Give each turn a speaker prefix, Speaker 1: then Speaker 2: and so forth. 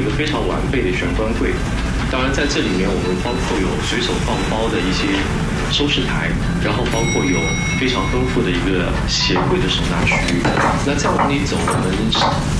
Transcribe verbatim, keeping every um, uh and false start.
Speaker 1: 一个非常完备的玄关柜。当然，在这里面我们包括有随手放包的一些收拾台，然后包括有非常丰富的一个鞋柜的收纳区域。那再往里走，我们